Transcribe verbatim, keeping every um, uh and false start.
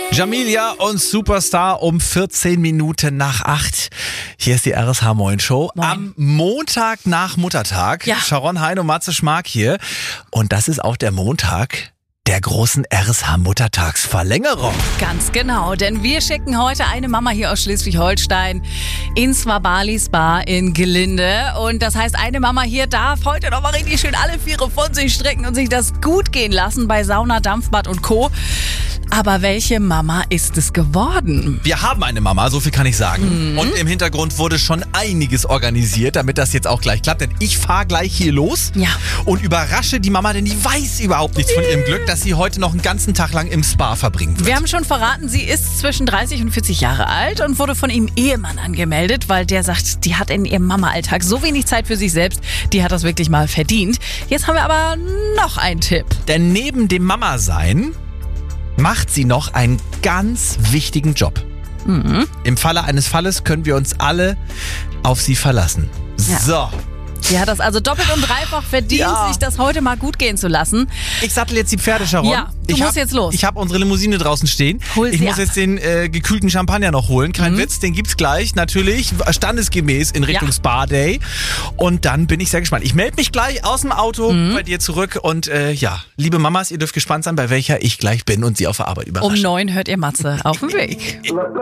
Jamilia und Superstar um vierzehn Minuten nach acht. Hier ist die R S H Moin Show. Moin. Am Montag nach Muttertag. Ja. Sharon Hein und Matze Schmark hier. Und das ist auch der Montag der großen R S H Muttertagsverlängerung. Ganz genau, denn wir schicken heute eine Mama hier aus Schleswig-Holstein ins Swabali Spa in Gelinde. Und das heißt, eine Mama hier darf heute noch mal richtig schön alle Viere von sich strecken und sich das gut gehen lassen bei Sauna, Dampfbad und Co. Aber welche Mama ist es geworden? Wir haben eine Mama, so viel kann ich sagen. Mhm. Und im Hintergrund wurde schon einiges organisiert, damit das jetzt auch gleich klappt. Denn ich fahre gleich hier los Ja. und überrasche die Mama, denn die weiß überhaupt nichts von ihrem Glück, dass sie heute noch einen ganzen Tag lang im Spa verbringen wird. Wir haben schon verraten, sie ist zwischen dreißig und vierzig Jahre alt und wurde von ihrem Ehemann angemeldet, weil der sagt, die hat in ihrem Mama-Alltag so wenig Zeit für sich selbst, die hat das wirklich mal verdient. Jetzt haben wir aber noch einen Tipp. Denn neben dem Mama-Sein macht sie noch einen ganz wichtigen Job. Mhm. Im Falle eines Falles können wir uns alle auf sie verlassen. Ja. So, Sie hat das also doppelt und dreifach verdient, Ja. sich das heute mal gut gehen zu lassen. ich sattel jetzt die Pferde, Sharon. Ja, du ich musst hab, jetzt los. Ich habe unsere Limousine draußen stehen. Hol ich sie muss ab. jetzt den äh, gekühlten Champagner noch holen. Kein Mhm. Witz, den gibt's gleich. Natürlich, standesgemäß in Richtung Ja. Spa Day. Und dann bin ich sehr gespannt. Ich melde mich gleich aus dem Auto Mhm. bei dir zurück. Und äh, ja, liebe Mamas, ihr dürft gespannt sein, bei welcher ich gleich bin und sie auf der Arbeit überrasche. Um neun hört ihr Matze auf dem Weg.